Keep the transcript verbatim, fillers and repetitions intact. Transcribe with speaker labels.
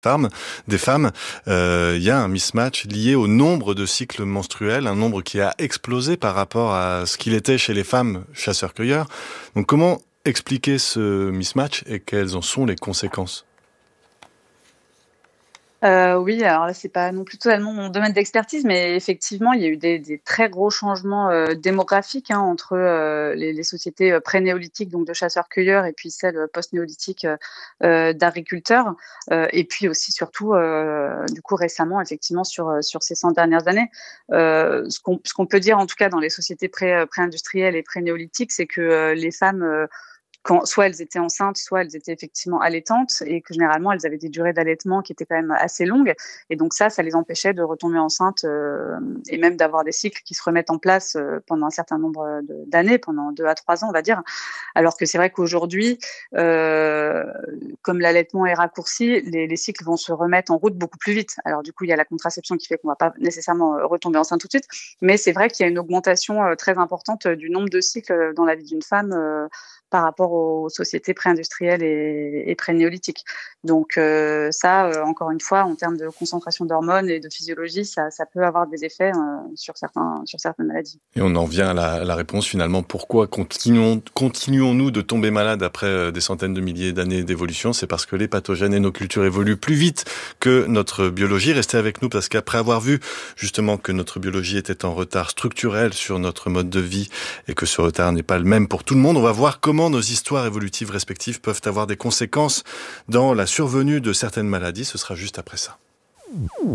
Speaker 1: femmes, des femmes, euh, il y a un mismatch lié au nombre de cycles menstruels, un nombre qui a explosé par rapport à ce qu'il était chez les femmes chasseurs-cueilleurs. Donc comment expliquer ce mismatch et quelles en sont les conséquences ?
Speaker 2: Heu, oui, alors là, c'est pas non plus totalement mon domaine d'expertise, mais effectivement, il y a eu des des très gros changements, heu, démographiques, hein, entre, heu, les les sociétés, heu, pré-néolithiques, donc de chasseurs-cueilleurs et puis celles, heu, post-néolithiques, heu heu, d'agriculteurs, heu et puis aussi surtout, heu, du coup récemment effectivement sur, heu, sur ces cent dernières années. Heu, ce qu'on ce qu'on peut dire en tout cas dans les sociétés pré, heu, pré-industrielles et pré-néolithiques, c'est que, heu, les femmes, heu, quand soit elles étaient enceintes, soit elles étaient effectivement allaitantes et que généralement elles avaient des durées d'allaitement qui étaient quand même assez longues et donc ça, ça les empêchait de retomber enceintes, heu et même d'avoir des cycles qui se remettent en place, heu, pendant un certain nombre, de d'années, pendant deux à trois ans, on va dire. Alors que c'est vrai qu'aujourd'hui, heu, comme l'allaitement est raccourci, les les cycles vont se remettre en route beaucoup plus vite. Alors du coup, il y a la contraception qui fait qu'on va pas nécessairement, heu, retomber enceinte tout de suite, mais c'est vrai qu'il y a une augmentation, heu, très importante, heu, du nombre de cycles, heu, dans la vie d'une femme, heu, par rapport aux sociétés pré-industrielles et et pré-néolithiques. Donc heu, ça, heu, encore une fois, en termes de concentration d'hormones et de physiologie, ça ça peut avoir des effets, heu, sur certains sur certaines maladies.
Speaker 1: Et on en vient à la, à la réponse finalement. Pourquoi continuons, continuons-nous de tomber malades après euh, des centaines de milliers d'années d'évolution ? C'est parce que les pathogènes et nos cultures évoluent plus vite que notre biologie. Restez avec nous parce qu'après avoir vu justement que notre biologie était en retard structurel sur notre mode de vie et que ce retard n'est pas le même pour tout le monde, on va voir comment nos histoires évolutives respectives peuvent avoir des conséquences dans la survenue de certaines maladies. Ce sera juste après ça.